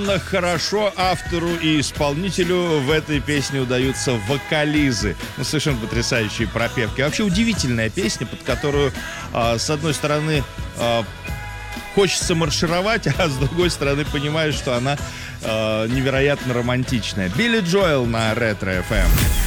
Хорошо автору и исполнителю в этой песне удаются вокализы. Совершенно потрясающие пропевки. Вообще удивительная песня, под которую, с одной стороны, хочется маршировать, а с другой стороны понимаешь, что она невероятно романтичная. Билли Джоэл на Ретро ФМ.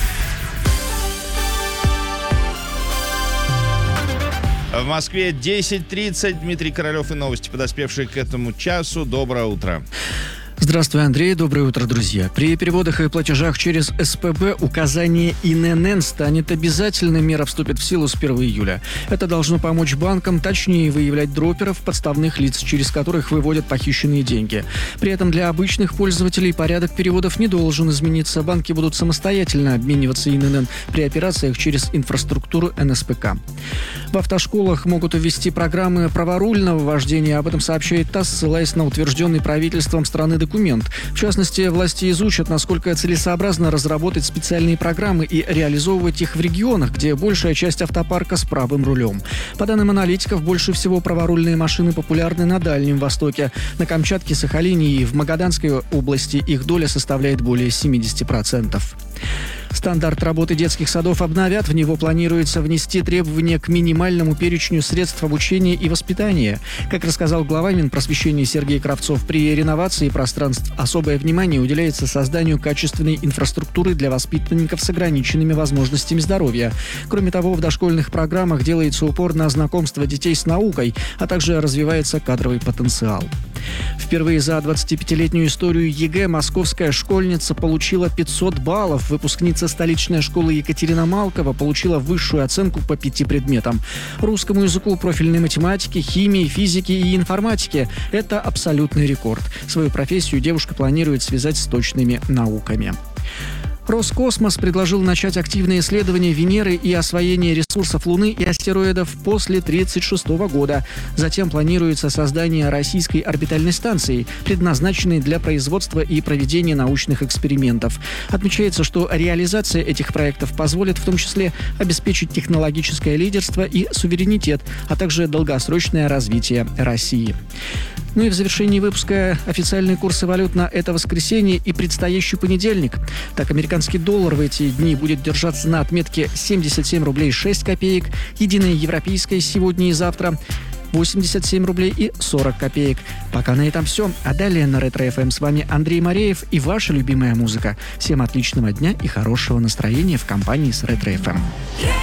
В Москве 10:30. Дмитрий Королев и новости, подоспевшие к этому часу. Доброе утро. Здравствуй, Андрей. Доброе утро, друзья. При переводах и платежах через СПБ указание ИНН станет обязательным. Мера вступит в силу с 1 июля. Это должно помочь банкам точнее выявлять дроперов, подставных лиц, через которых выводят похищенные деньги. При этом для обычных пользователей порядок переводов не должен измениться. Банки будут самостоятельно обмениваться ИНН при операциях через инфраструктуру НСПК. В автошколах могут ввести программы праворульного вождения. Об этом сообщает ТАСС, ссылаясь на утвержденный правительством страны документ. В частности, власти изучат, насколько целесообразно разработать специальные программы и реализовывать их в регионах, где большая часть автопарка с правым рулем. По данным аналитиков, больше всего праворульные машины популярны на Дальнем Востоке. На Камчатке, Сахалине и в Магаданской области их доля составляет более 70%. Стандарт работы детских садов обновят. В него планируется внести требования к минимальному перечню средств обучения и воспитания. Как рассказал глава Минпросвещения Сергей Кравцов, при реновации пространств особое внимание уделяется созданию качественной инфраструктуры для воспитанников с ограниченными возможностями здоровья. Кроме того, в дошкольных программах делается упор на знакомство детей с наукой, а также развивается кадровый потенциал. Впервые за 25-летнюю историю ЕГЭ московская школьница получила 500 баллов. Выпускница столичной школы Екатерина Малкова получила высшую оценку по 5 предметам. Русскому языку, профильной математике, химии, физике и информатике. Это абсолютный рекорд. Свою профессию девушка планирует связать с точными науками. Роскосмос предложил начать активные исследования Венеры и освоение ресурсов Луны и астероидов после 1936 года. Затем планируется создание российской орбитальной станции, предназначенной для производства и проведения научных экспериментов. Отмечается, что реализация этих проектов позволит в том числе обеспечить технологическое лидерство и суверенитет, а также долгосрочное развитие России. Ну и в завершении выпуска официальные курсы валют на это воскресенье и предстоящий понедельник. Так, американский доллар в эти дни будет держаться на отметке 77 рублей 6 копеек, единая европейская сегодня и завтра 87 рублей и 40 копеек. Пока на этом все. А далее на Ретро ФМ с вами Андрей Мореев и ваша любимая музыка. Всем отличного дня и хорошего настроения в компании с Ретро ФМ.